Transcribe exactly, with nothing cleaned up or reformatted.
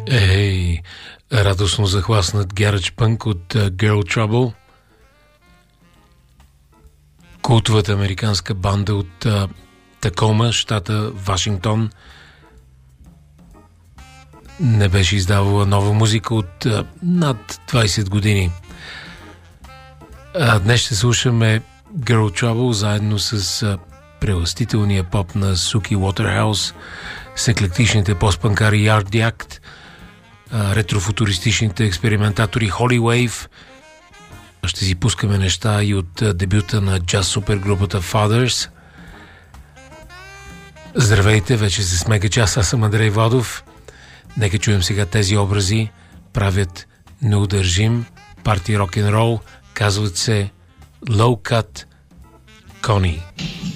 Ей, радостно захласнат гарадж пънк от uh, Girl Trouble, култовата американска банда от uh, Такома, щата Вашингтон, не беше издавала нова музика от uh, над двайсет години. А днес ще слушаме Girl Trouble заедно с uh, прелъстителния поп на Суки Уотерхаус, с еклектичните постпанкари Yard Act, ретрофутуристичните експериментатори Holy Wave. Ще си пускаме неща и от дебюта на джаз супергрупата Fathers. Здравейте, вече с Мега Час, аз съм Андрей Владов. Нека чуем сега тези образи. Правят неудържим парти рок-н-рол, казват се Low Cut Connie.